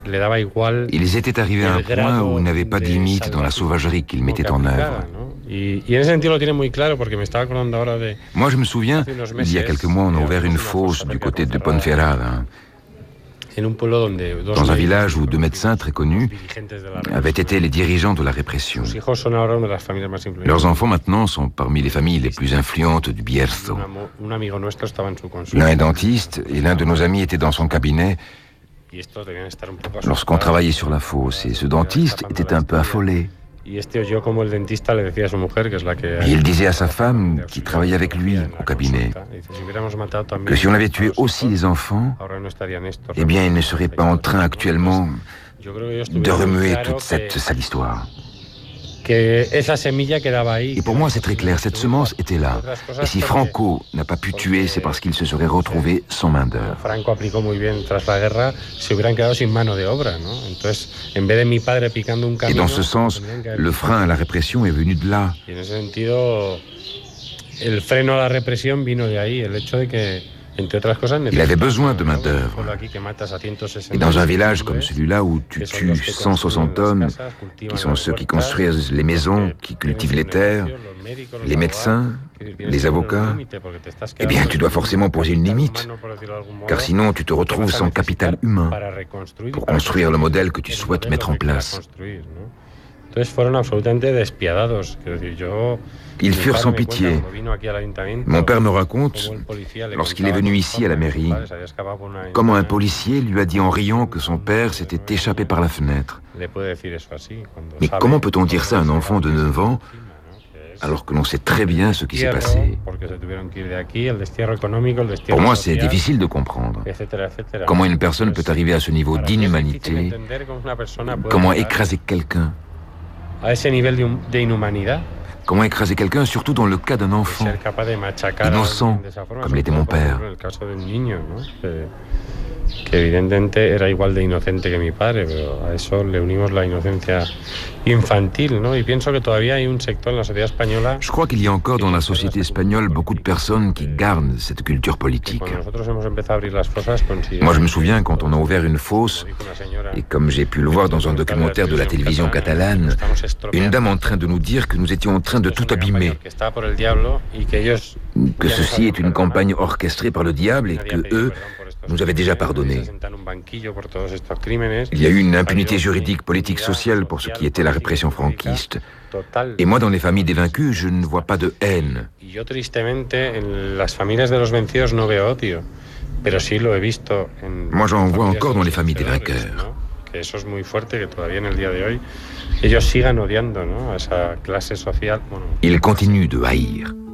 Ils étaient arrivés à un point où il n'avait pas de limite dans la sauvagerie qu'ils mettaient en œuvre. Moi, je me souviens, il y a quelques mois, on a ouvert une fosse du côté de Ponferrada, dans un village où deux médecins très connus avaient été les dirigeants de la répression. Leurs enfants maintenant sont parmi les familles les plus influentes du Bierzo. L'un est dentiste et l'un de nos amis était dans son cabinet lorsqu'on travaillait sur la fosse, et ce dentiste était un peu affolé. Il disait à sa femme, qui travaillait avec lui au cabinet, que si on avait tué aussi les enfants, eh bien, il ne serait pas en train actuellement de remuer toute cette sale histoire. Et pour moi, c'est très clair, cette semence était là. Et si Franco n'a pas pu tuer, c'est parce qu'il se serait retrouvé sans main d'œuvre. Et dans ce sens, le frein à la répression est venu de là. Il avait besoin de main-d'œuvre. Et dans un village comme celui-là où tu tues 160 hommes, qui sont ceux qui construisent les maisons, qui cultivent les terres, les médecins, les avocats, eh bien tu dois forcément poser une limite, car sinon tu te retrouves sans capital humain pour construire le modèle que tu souhaites mettre en place. Ils furent sans pitié. Mon père me raconte, lorsqu'il est venu ici à la mairie, comment un policier lui a dit en riant que son père s'était échappé par la fenêtre. Mais comment peut-on dire ça à un enfant de 9 ans alors que l'on sait très bien ce qui s'est passé? Pour moi, c'est difficile de comprendre. Comment une personne peut arriver à ce niveau d'inhumanité? Comment écraser quelqu'un? Comment écraser quelqu'un, surtout dans le cas d'un enfant innocent, comme l'était mon père? Je crois qu'il y a encore dans la société espagnole beaucoup de personnes qui gardent cette culture politique. Moi, je me souviens quand on a ouvert une fosse, et comme j'ai pu le voir dans un documentaire de la télévision catalane, une dame en train de nous dire que nous étions en train de tout abîmer, que ceci est une campagne orchestrée par le diable et que eux nous avaient déjà pardonné. Il y a eu une impunité juridique, politique, sociale pour ce qui était la répression franquiste. Et moi, dans les familles des vaincus, je ne vois pas de haine. Moi, j'en vois encore dans les familles des vainqueurs. Ils continuent de haïr.